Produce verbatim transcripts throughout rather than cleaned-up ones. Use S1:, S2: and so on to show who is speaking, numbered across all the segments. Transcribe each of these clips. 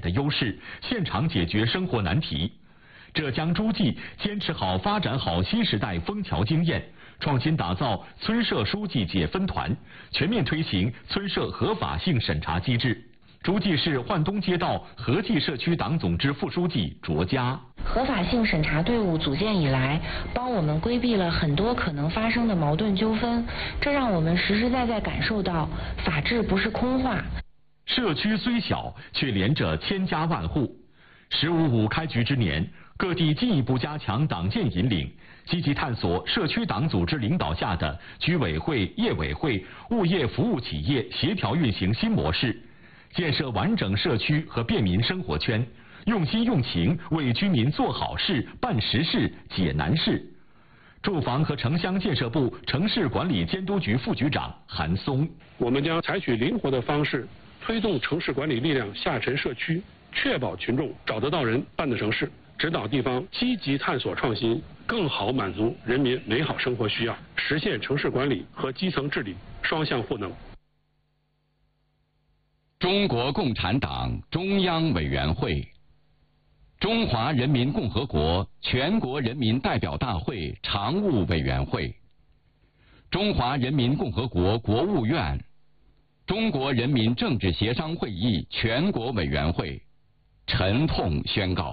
S1: 的优势，现场解决生活难题。浙江诸暨坚持好发展好新时代枫桥经验，创新打造村社书记解分团，全面推行村社合法性审查机制。诸暨市焕东街道合济社区党总支副书记卓佳：
S2: 合法性审查队伍组建以来，帮我们规避了很多可能发生的矛盾纠纷，这让我们实实在在感受到法治不是空话。
S1: 社区虽小，却连着千家万户。十五五开局之年，各地进一步加强党建引领，积极探索社区党组织领导下的居委会、业委会、物业服务企业协调运行新模式，建设完整社区和便民生活圈，用心用情为居民做好事、办实事、解难事。住房和城乡建设部城市管理监督局副局长韩松：
S3: 我们将采取灵活的方式，推动城市管理力量下沉社区，确保群众找得到人、办得成事，指导地方积极探索创新，更好满足人民美好生活需要，实现城市管理和基层治理双向赋能。
S4: 中国共产党中央委员会、中华人民共和国全国人民代表大会常务委员会、中华人民共和国国务院、中国人民政治协商会议全国委员会沉痛宣告：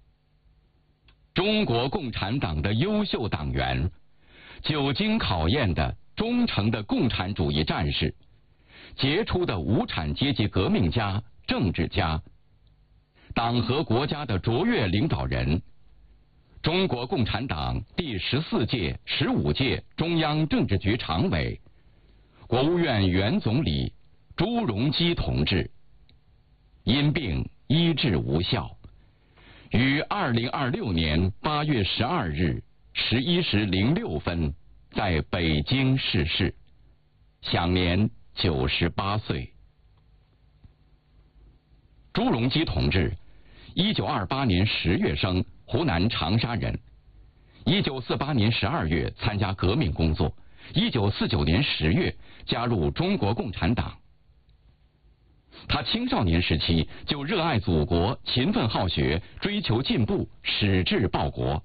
S4: 中国共产党的优秀党员，久经考验的忠诚的共产主义战士，杰出的无产阶级革命家、政治家，党和国家的卓越领导人，中国共产党第十四届、十五届中央政治局常委、国务院原总理朱镕基同志，因病医治无效，于二零二六年八月十二日十一时零六分在北京逝世，享年九十八岁。朱镕基同志，一九二八年十月生，湖南长沙人。一九四八年十二月参加革命工作，一九四九年十月加入中国共产党。他青少年时期就热爱祖国，勤奋好学，追求进步，矢志报国。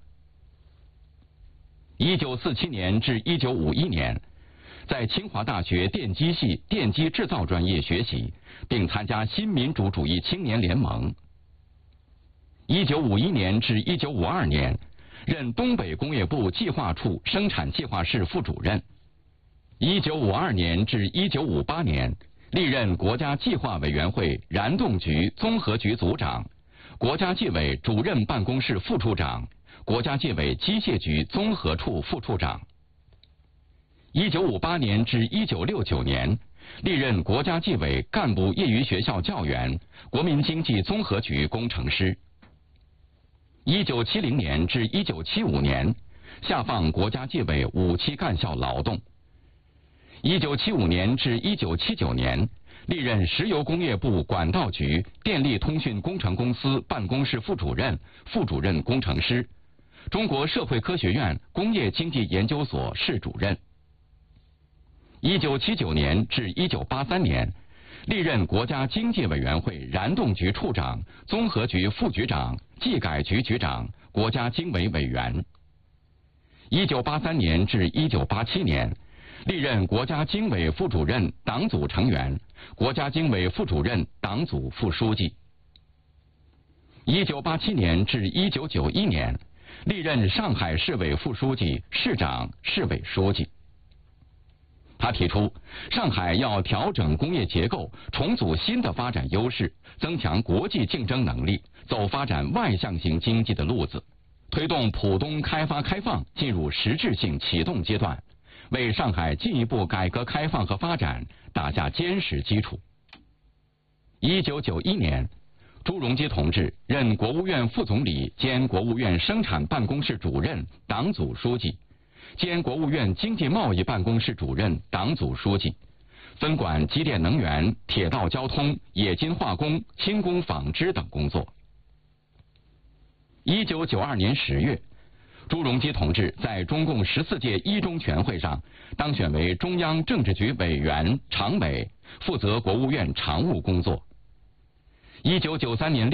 S4: 一九四七年至一九五一年，在清华大学电机系电机制造专业学习，并参加新民主主义青年联盟。一九五一年至一九五二年，任东北工业部计划处生产计划室副主任。一九五二年至一九五八年，历任国家计划委员会燃动局综合局组长、国家纪委主任办公室副处长、国家纪委机械局综合处副处长。一九五八年至一九六九年，历任国家纪委干部业余学校教员、国民经济综合局工程师。一九七零年至一九七五年，下放国家纪委五期干校劳动。一九七五年至一九七九年，历任石油工业部管道局电力通讯工程公司办公室副主任、副主任工程师，中国社会科学院工业经济研究所室主任。一九七九年至一九八三年，历任国家经济委员会燃动局处长、综合局副局长、技改局局长、国家经委委员。一九八三年至一九八七年，历任国家经委副主任、党组成员，国家经委副主任、党组副书记。一九八七年至一九九一年，历任上海市委副书记、市长、市委书记。他提出，上海要调整工业结构，重组新的发展优势，增强国际竞争能力，走发展外向型经济的路子，推动浦东开发开放进入实质性启动阶段，为上海进一步改革开放和发展打下坚实基础。一九九一年，朱镕基同志任国务院副总理兼国务院生产办公室主任、党组书记，兼国务院经济贸易办公室主任、党组书记，分管机电能源、铁道交通、冶金化工、轻工纺织等工作。一九九二年十月，朱镕基同志在中共十四届一中全会上当选为中央政治局委员、常委，负责国务院常务工作。一九九三年